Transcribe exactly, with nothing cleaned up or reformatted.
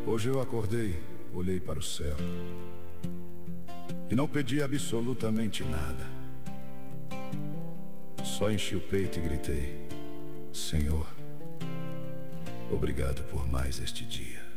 Hoje eu acordei, olhei para o céu e não pedi absolutamente nada. Só enchi o peito e gritei: Senhor, obrigado por mais este dia.